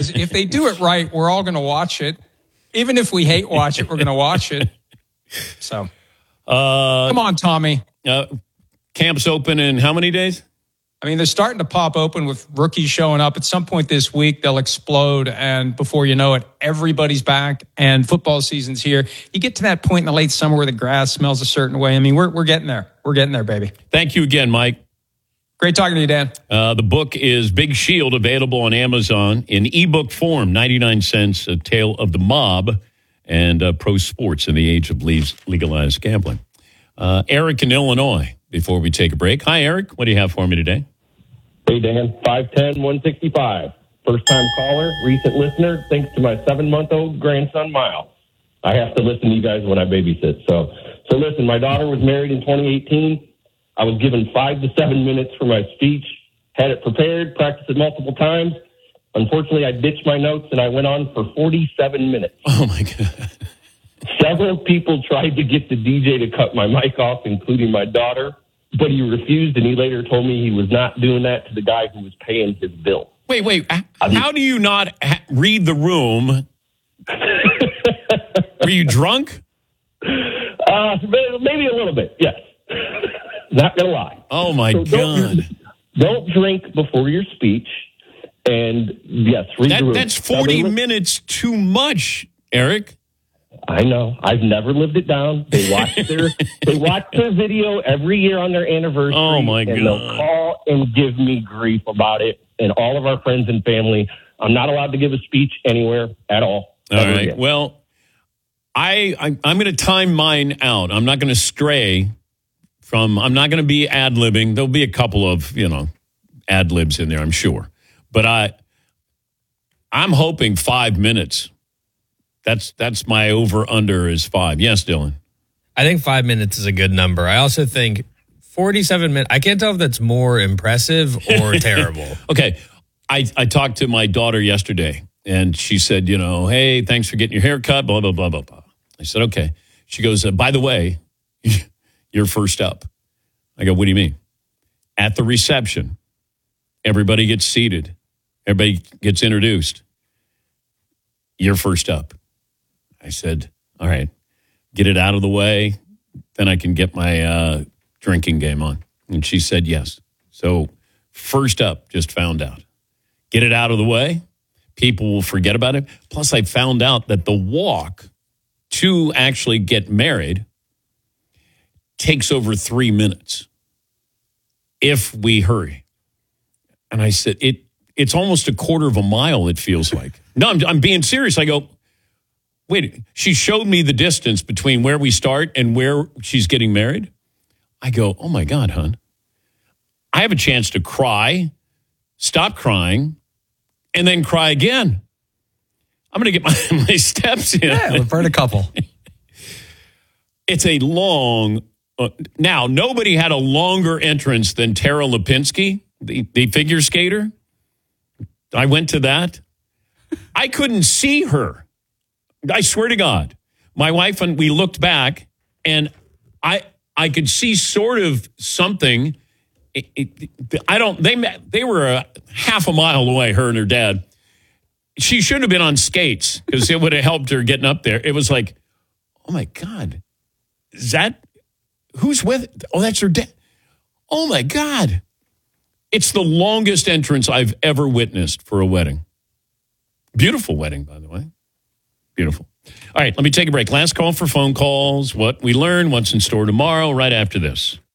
is if they do it right, we're all going to watch it. Even if we hate watch it, we're going to watch it. So, come on, Tommy. Camp's open in how many days? I mean, they're starting to pop open with rookies showing up. At some point this week, they'll explode. And before you know it, everybody's back and football season's here. You get to that point in the late summer where the grass smells a certain way. I mean, we're getting there. We're getting there, baby. Thank you again, Mike. Great talking to you, Dan. The book is Big Shield, available on Amazon in ebook form, 99 cents, A Tale of the Mob and pro sports in the age of legalized gambling. Eric in Illinois, before we take a break. Hi, Eric. What do you have for me today? Hey, Dan. 5'10", 165. First-time caller, recent listener, thanks to my 7-month-old grandson, Miles. I have to listen to you guys when I babysit. So listen, my daughter was married in 2018. I was given 5 to 7 minutes for my speech, had it prepared, practiced it multiple times. Unfortunately, I ditched my notes, and I went on for 47 minutes. Oh, my God. Several people tried to get the DJ to cut my mic off, including my daughter, but he refused, and he later told me he was not doing that to the guy who was paying his bill. Wait. How do you not read the room? Were you drunk? Maybe a little bit, yes. Not going to lie. Oh, my God. Don't drink before your speech, and, yes, read the room. That's 40 minutes too much, Eric. I know. I've never lived it down. They watch their video every year on their anniversary. Oh, my God. And they'll call and give me grief about it, and all of our friends and family. I'm not allowed to give a speech anywhere at all. All right. Again. Well, I'm going to time mine out. I'm not going to stray from, I'm not going to be ad-libbing. There'll be a couple of, ad-libs in there, I'm sure. But I'm hoping 5 minutes. That's my over-under is 5. Yes, Dylan? I think 5 minutes is a good number. I also think 47 minutes, I can't tell if that's more impressive or terrible. Okay. I talked to my daughter yesterday, and she said, hey, thanks for getting your hair cut, blah, blah, blah, blah, blah. I said, okay. She goes, by the way, you're first up. I go, what do you mean? At the reception, everybody gets seated. Everybody gets introduced. You're first up. I said, all right, get it out of the way. Then I can get my drinking game on. And she said, yes. So first up, just found out. Get it out of the way. People will forget about it. Plus, I found out that the walk to actually get married takes over 3 minutes if we hurry. And I said, it's almost a quarter of a mile, it feels like. No, I'm being serious. I go, wait, she showed me the distance between where we start and where she's getting married. I go, oh, my God, hon. I have a chance to cry, stop crying, and then cry again. I'm going to get my steps in. Yeah, we've heard a couple. It's a long... now, nobody had a longer entrance than Tara Lipinski, the figure skater. I went to that. I couldn't see her. I swear to God. My wife and we looked back, and I could see sort of something. They were a half a mile away, her and her dad. She should have been on skates because it would have helped her getting up there. It was like, oh, my God. Is that, who's with, oh, that's her dad. Oh, my God. It's the longest entrance I've ever witnessed for a wedding. Beautiful wedding, by the way. Beautiful. All right, let me take a break. Last call for phone calls. What we learn, what's in store tomorrow, right after this.